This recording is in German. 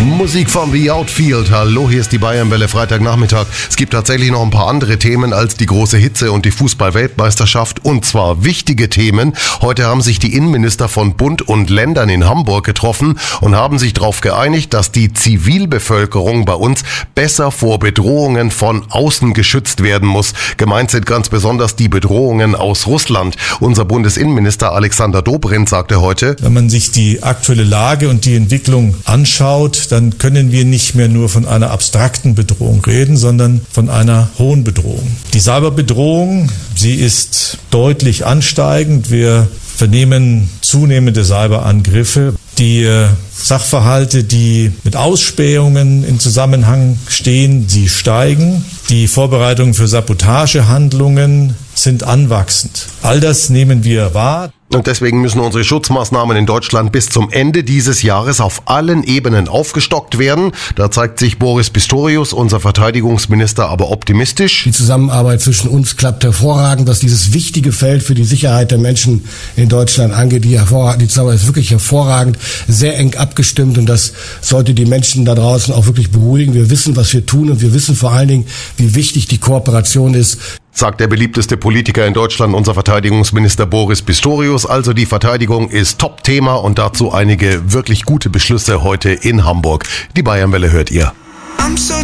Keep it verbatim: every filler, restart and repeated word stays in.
Musik von The Outfield. Hallo, hier ist die Bayernwelle, Freitagnachmittag. Es gibt tatsächlich noch ein paar andere Themen als die große Hitze und die Fußball-Weltmeisterschaft. Und zwar wichtige Themen. Heute haben sich die Innenminister von Bund und Ländern in Hamburg getroffen und haben sich darauf geeinigt, dass die Zivilbevölkerung bei uns besser vor Bedrohungen von außen geschützt werden muss. Gemeint sind ganz besonders die Bedrohungen aus Russland. Unser Bundesinnenminister Alexander Dobrindt sagte heute: Wenn man sich die aktuelle Lage und die Entwicklung anschaut, dann können wir nicht mehr nur von einer abstrakten Bedrohung reden, sondern von einer hohen Bedrohung. Die Cyberbedrohung, sie ist deutlich ansteigend. Wir vernehmen zunehmende Cyberangriffe. Die Sachverhalte, die mit Ausspähungen in Zusammenhang stehen, sie steigen. Die Vorbereitungen für Sabotagehandlungen sind anwachsend. All das nehmen wir wahr. Und deswegen müssen unsere Schutzmaßnahmen in Deutschland bis zum Ende dieses Jahres auf allen Ebenen aufgestockt werden. Da zeigt sich Boris Pistorius, unser Verteidigungsminister, aber optimistisch. Die Zusammenarbeit zwischen uns klappt hervorragend, was dieses wichtige Feld für die Sicherheit der Menschen in Deutschland angeht. Die, die Zusammenarbeit ist wirklich hervorragend, sehr eng abgestimmt, und das sollte die Menschen da draußen auch wirklich beruhigen. Wir wissen, was wir tun, und wir wissen vor allen Dingen, wie wichtig die Kooperation ist. Sagt der beliebteste Politiker in Deutschland, unser Verteidigungsminister Boris Pistorius. Also die Verteidigung ist Top-Thema und dazu einige wirklich gute Beschlüsse heute in Hamburg. Die Bayernwelle hört ihr. I'm so